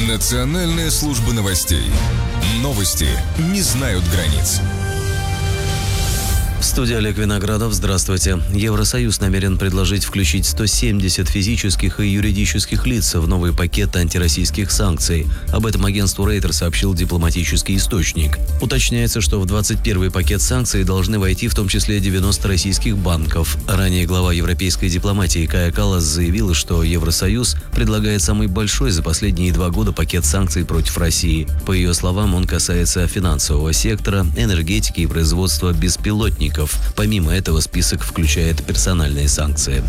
Национальная служба новостей. Новости не знают границ. В студии Олег Виноградов. Здравствуйте. Евросоюз намерен предложить включить 170 физических и юридических лиц в новый пакет антироссийских санкций. Об этом агентству Рейтер сообщил дипломатический источник. Уточняется, что в 21-й пакет санкций должны войти в том числе 90 российских банков. Ранее глава европейской дипломатии Кая Каллас заявила, что Евросоюз предлагает самый большой за последние 2 года пакет санкций против России. По ее словам, он касается финансового сектора, энергетики и производства беспилотников. Помимо этого, список включает персональные санкции.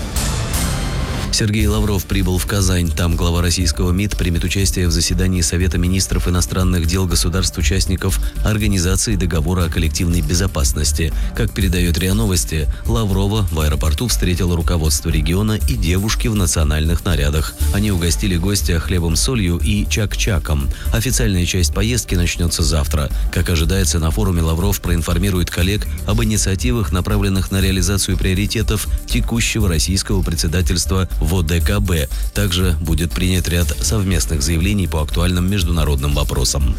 Сергей Лавров прибыл в Казань. Там глава российского МИД примет участие в заседании Совета министров иностранных дел государств-участников Организации договора о коллективной безопасности. Как передает РИА Новости, Лаврова в аэропорту встретило руководство региона и девушки в национальных нарядах. Они угостили гостя хлебом с солью и чак-чаком. Официальная часть поездки начнется завтра. Как ожидается, на форуме Лавров проинформирует коллег об инициативах, направленных на реализацию приоритетов текущего российского председательства в ОДКБ. Также будет принят ряд совместных заявлений по актуальным международным вопросам.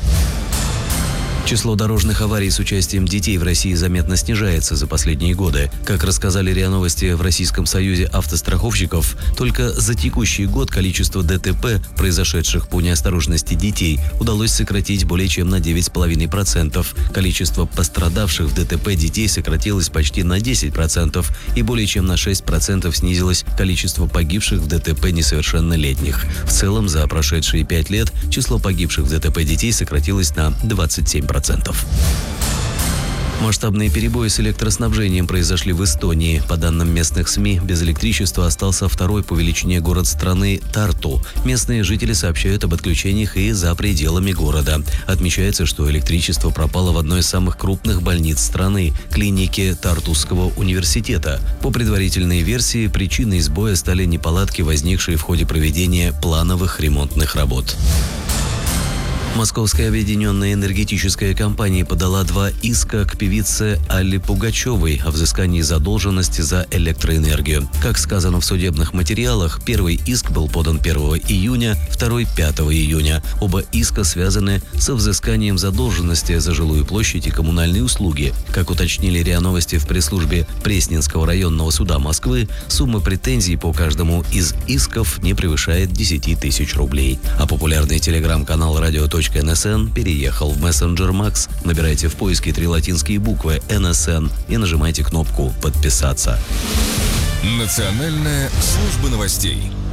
Число дорожных аварий с участием детей в России заметно снижается за последние годы. Как рассказали РИА Новости в Российском союзе автостраховщиков, только за текущий год количество ДТП, произошедших по неосторожности детей, удалось сократить более чем на 9,5%. Количество пострадавших в ДТП детей сократилось почти на 10%, и более чем на 6% снизилось количество погибших в ДТП несовершеннолетних. В целом, за прошедшие 5 лет число погибших в ДТП детей сократилось на 27%. Масштабные перебои с электроснабжением произошли в Эстонии. По данным местных СМИ, без электричества остался второй по величине город страны Тарту. Местные жители сообщают об отключениях и за пределами города. Отмечается, что электричество пропало в одной из самых крупных больниц страны – клинике Тартусского университета. По предварительной версии, причиной сбоя стали неполадки, возникшие в ходе проведения плановых ремонтных работ. Московская объединенная энергетическая компания подала 2 иска к певице Алле Пугачевой о взыскании задолженности за электроэнергию. Как сказано в судебных материалах, первый иск был подан 1 июня, второй – 5 июня. Оба иска связаны со взысканием задолженности за жилую площадь и коммунальные услуги. Как уточнили РИА Новости в пресс-службе Пресненского районного суда Москвы, сумма претензий по каждому из исков не превышает 10 тысяч рублей. А популярный телеграм-канал «Радио.НСН» переехал в мессенджер Макс. Набирайте в поиске 3 латинские буквы «НСН» и нажимайте кнопку «Подписаться». Национальная служба новостей.